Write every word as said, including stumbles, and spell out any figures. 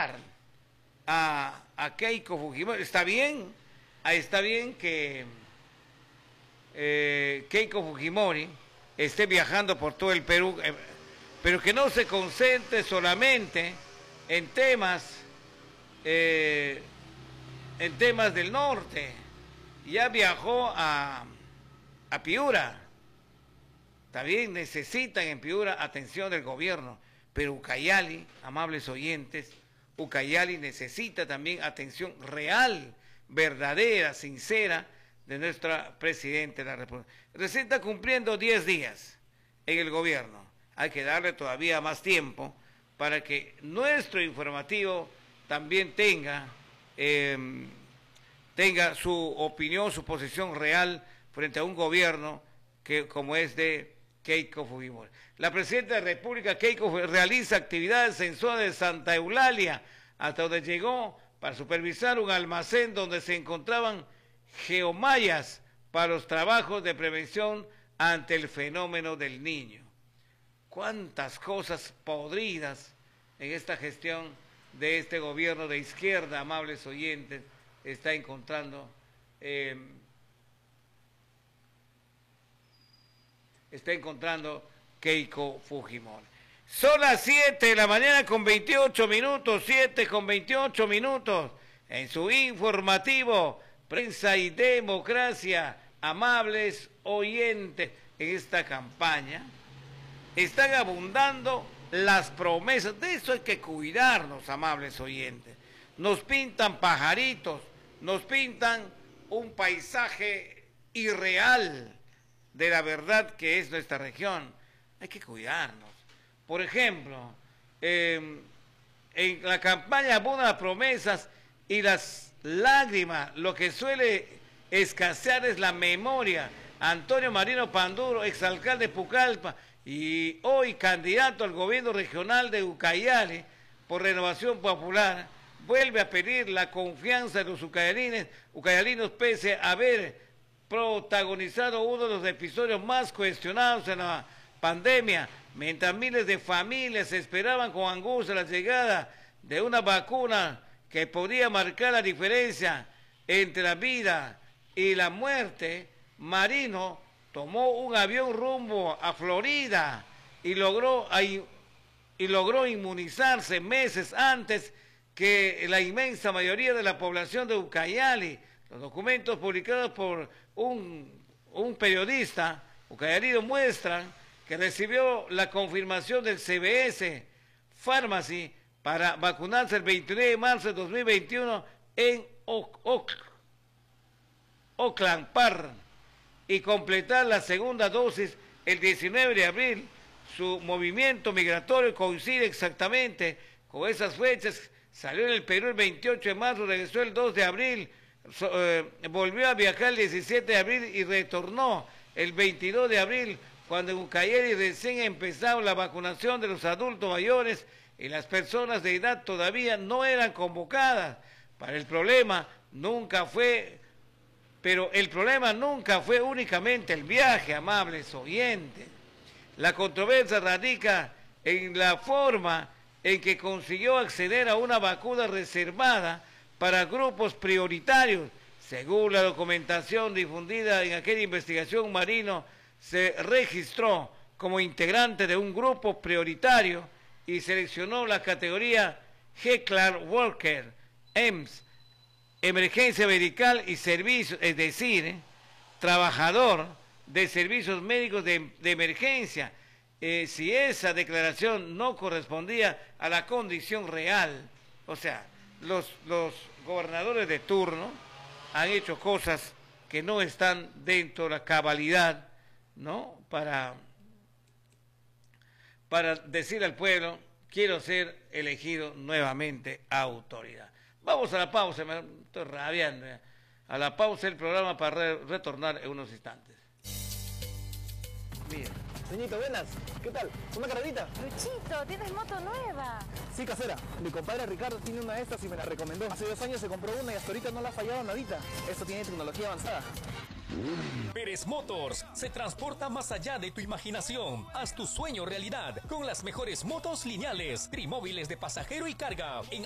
apoyar a, a Keiko Fujimori. Está bien, ahí está bien que eh, Keiko Fujimori esté viajando por todo el Perú, eh, pero que no se concentre solamente en temas, eh, en temas del norte. Ya viajó a, a Piura. Está bien, necesitan en Piura atención del gobierno, pero Ucayali, amables oyentes, Ucayali necesita también atención real, verdadera, sincera de nuestra Presidenta de la República. Recién está cumpliendo diez días en el gobierno. Hay que darle todavía más tiempo para que nuestro informativo también tenga, eh, tenga su opinión, su posición real frente a un gobierno que como es de Keiko Fujimori. La Presidenta de la República, Keiko Fujimori, realiza actividades en zona de Santa Eulalia, hasta donde llegó para supervisar un almacén donde se encontraban geomallas para los trabajos de prevención ante el fenómeno del niño. Cuántas cosas podridas en esta gestión de este gobierno de izquierda, amables oyentes, está encontrando, eh, está encontrando Keiko Fujimori. Son las siete de la mañana con veintiocho minutos, siete con veintiocho minutos, en su informativo Prensa y Democracia, amables oyentes, en esta campaña están abundando las promesas. De eso hay que cuidarnos, amables oyentes. Nos pintan pajaritos, nos pintan un paisaje irreal de la verdad que es nuestra región. Hay que cuidarnos. Por ejemplo, eh, en la campaña abundan las promesas y las lágrimas. Lo que suele escasear es la memoria. Antonio Marino Panduro, exalcalde de Pucallpa y hoy candidato al gobierno regional de Ucayali por Renovación Popular, vuelve a pedir la confianza de los ucayalinos, ucayalinos pese a haber protagonizado uno de los episodios más cuestionados en la pandemia, mientras miles de familias esperaban con angustia la llegada de una vacuna que podría marcar la diferencia entre la vida y la muerte. Marino tomó un avión rumbo a Florida y logró, y logró inmunizarse meses antes que la inmensa mayoría de la población de Ucayali. Los documentos publicados por un, un periodista ucayalino muestran que recibió la confirmación del C B S Pharmacy para vacunarse el veintinueve de marzo de dos mil veintiuno en Oakland Park y completar la segunda dosis el diecinueve de abril. Su movimiento migratorio coincide exactamente con esas fechas. Salió en el Perú el veintiocho de marzo, regresó el dos de abril, so, eh, volvió a viajar el diecisiete de abril y retornó el veintidós de abril, cuando en Ucayali recién empezaba la vacunación de los adultos mayores y las personas de edad todavía no eran convocadas. Para el problema nunca fue, pero el problema nunca fue únicamente el viaje, amables oyentes. La controversia radica en la forma en que consiguió acceder a una vacuna reservada para grupos prioritarios. Según la documentación difundida en aquella investigación, Marino se registró como integrante de un grupo prioritario y seleccionó la categoría Healthcare Worker, E M S, Emergencia Medical y Servicios, es decir, eh, trabajador de servicios médicos de, de emergencia. Eh, si esa declaración no correspondía a la condición real, o sea, los, los gobernadores de turno han hecho cosas que no están dentro de la cabalidad, ¿no? Para, para decir al pueblo, quiero ser elegido nuevamente autoridad. Vamos a la pausa, me estoy rabiando ya. A la pausa el programa para re retornar en unos instantes. Bien. Señorito, buenas. ¿Qué tal? ¿Una carrerita? Luchito, ¿tienes moto nueva? Sí, casera. Mi compadre Ricardo tiene una de estas y me la recomendó. Hace dos años se compró una y hasta ahorita no la ha fallado nadita. Esto tiene tecnología avanzada. Pérez Motors se transporta más allá de tu imaginación. Haz tu sueño realidad con las mejores motos lineales, trimóviles de pasajero y carga en